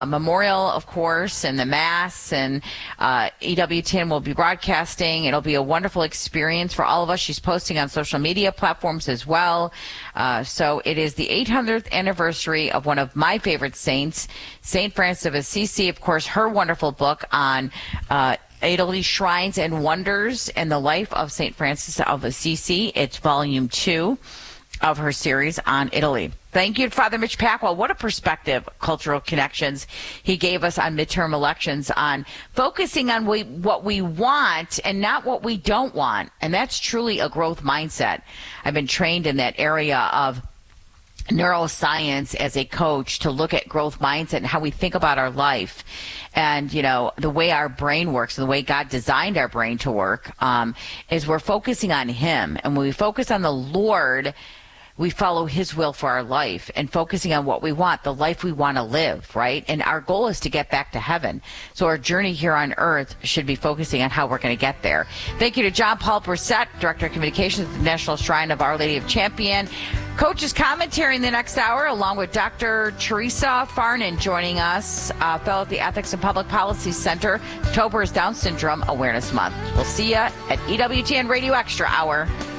memorial, of course, and the Mass, and EWTN will be broadcasting. It'll be a wonderful experience for all of us. She's posting on social media platforms as well. So it is the 800th anniversary of one of my favorite saints, St. Francis of Assisi. Of course, her wonderful book on Italy, Shrines and Wonders, and the Life of St. Francis of Assisi. It's volume 2 of her series on Italy. Thank you to Father Mitch Pacwa. What a perspective, cultural connections he gave us on midterm elections, on focusing on what we want and not what we don't want. And that's truly a growth mindset. I've been trained in that area of neuroscience as a coach to look at growth mindset and how we think about our life. And, you know, the way our brain works and the way God designed our brain to work is we're focusing on Him. And when we focus on the Lord, we follow His will for our life and focusing on what we want, the life we want to live, right? And our goal is to get back to heaven. So our journey here on earth should be focusing on how we're going to get there. Thank you to John Paul Brissett, Director of Communications at the National Shrine of Our Lady of Champion. Coach's commentary in the next hour, along with Dr. Teresa Farnan joining us, fellow at the Ethics and Public Policy Center. October is Down Syndrome Awareness Month. We'll see you at EWTN Radio Extra Hour.